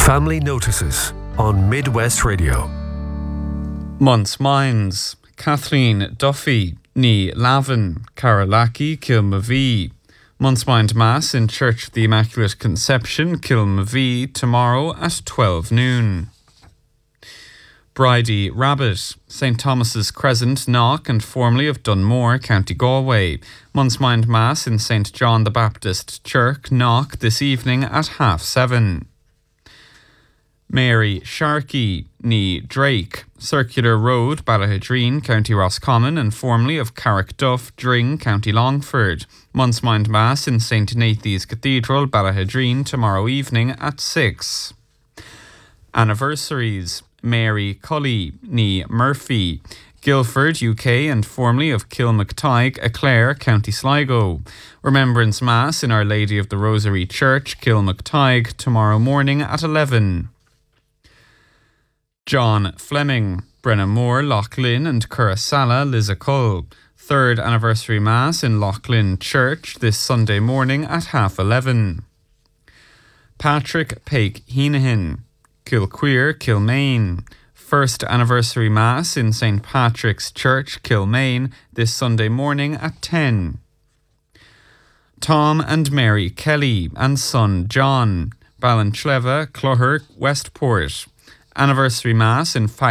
Family Notices on Midwest Radio. Months Minds, Kathleen Duffy, Ní Lavin, Carolaki, Kilmavee. Months Mind Mass in Church of the Immaculate Conception, Kilmavee, tomorrow at 12 noon. Bridie Rabbit, St Thomas's Crescent, Knock, and formerly of Dunmore, County Galway. Months Mind Mass in St John the Baptist Church, Knock, this evening at 7:30. Mary Sharkey, Ní Drake, Circular Road, Ballahidreen, County Roscommon, and formerly of Carrickduff, Dring, County Longford. Months Mind Mass in St Nathan's Cathedral, Ballahidreen, tomorrow evening at 6. Anniversaries: Mary Cully, Ní Murphy, Guildford, UK, and formerly of Kilmactyke, Eclair, County Sligo. Remembrance Mass in Our Lady of the Rosary Church, Kilmactyke, tomorrow morning at 11. John Fleming, Brennamore, Loughlin, and Currasalla, Lissacull. Third anniversary Mass in Loughlin Church this Sunday morning at 11:30. Patrick Pake Heenahan, Kilqueer, Kilmaine. First anniversary Mass in St Patrick's Church, Kilmaine, this Sunday morning at 10. Tom and Mary Kelly and son John, Ballinchleva, Clogher, Westport. Anniversary Mass in